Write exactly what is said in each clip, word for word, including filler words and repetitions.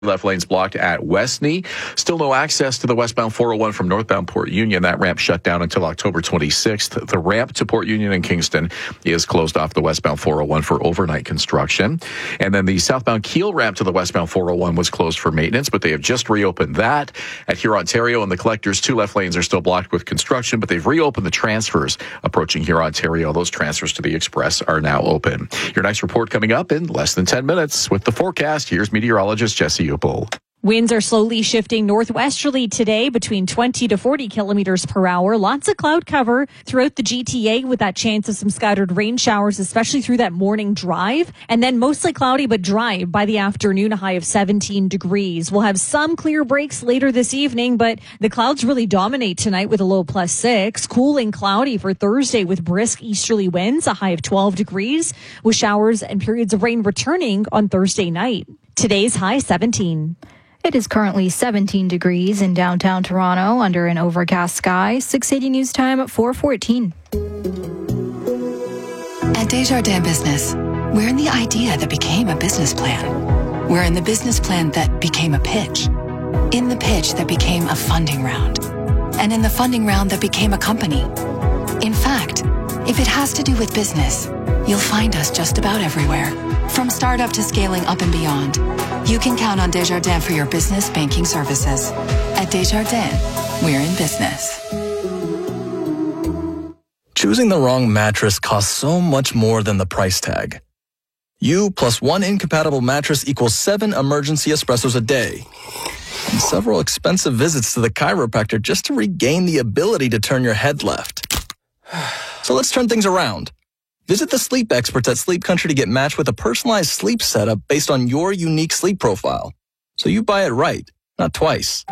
Left lanes blocked at Westney. Still no access to the westbound four oh one from northbound Port Union. That ramp shut down until October twenty-sixth. The ramp to Port Union and Kingston is closed off the westbound four oh one for overnight construction. And then the southbound Kiel ramp to the westbound four oh one was closed for maintenance, but they have just reopened that. At Hurontario and the Collectors, two left lanes are still blocked with construction, but they've reopened the transfers approaching Hurontario. Those transfers to the Express are now open. Your next report coming up in less than ten minutes. With the forecast, here's meteorologist Jesse Upel. Winds are slowly shifting northwesterly today between twenty to forty kilometers per hour. Lots of cloud cover throughout the G T A with that chance of some scattered rain showers, especially through that morning drive. And then mostly cloudy but dry by the afternoon, a high of seventeen degrees. We'll have some clear breaks later this evening, but the clouds really dominate tonight with a low plus six. Cool and cloudy for Thursday with brisk easterly winds, a high of twelve degrees, with showers and periods of rain returning on Thursday night. Today's high seventeen. It is currently seventeen degrees in downtown Toronto under an overcast sky. six eighty News Time at four fourteen. At Desjardins Business, we're in the idea that became a business plan. We're in the business plan that became a pitch. In the pitch that became a funding round. And in the funding round that became a company. In fact, if it has to do with business, you'll find us just about everywhere. From startup to scaling up and beyond, you can count on Desjardins for your business banking services. At Desjardins, we're in business. Choosing the wrong mattress costs so much more than the price tag. You plus one incompatible mattress equals seven emergency espressos a day. And several expensive visits to the chiropractor just to regain the ability to turn your head left. So let's turn things around. Visit the sleep experts at Sleep Country to get matched with a personalized sleep setup based on your unique sleep profile. So you buy it right, not twice.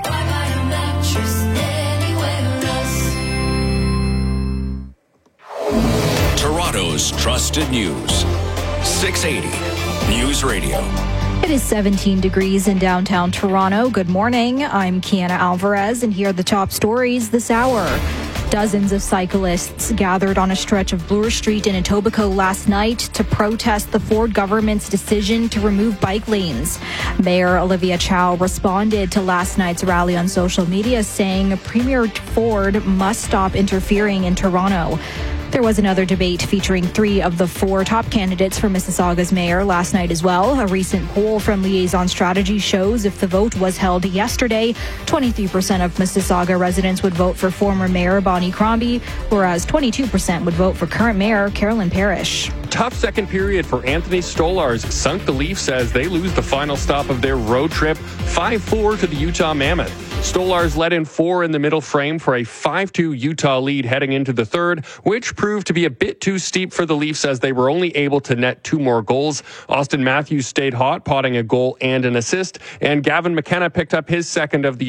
Toronto's trusted news. six eighty News Radio. It is seventeen degrees in downtown Toronto. Good morning. I'm Kiana Alvarez, and here are the top stories this hour. Dozens of cyclists gathered on a stretch of Bloor Street in Etobicoke last night to protest the Ford government's decision to remove bike lanes. Mayor Olivia Chow responded to last night's rally on social media, saying Premier Ford must stop interfering in Toronto. There was another debate featuring three of the four top candidates for Mississauga's mayor last night as well. A recent poll from Liaison Strategy shows if the vote was held yesterday, twenty-three percent of Mississauga residents would vote for former Mayor Bonnie Crombie, whereas twenty-two percent would vote for current Mayor Carolyn Parrish. Tough second period for Anthony Stolarz. Sunk the Leafs as they lose the final stop of their road trip, five four to the Utah Mammoth. Stolarz led in four in the middle frame for a five two Utah lead heading into the third, which proved to be a bit too steep for the Leafs as they were only able to net two more goals. Austin Matthews stayed hot, potting a goal and an assist, and Gavin McKenna picked up his second of the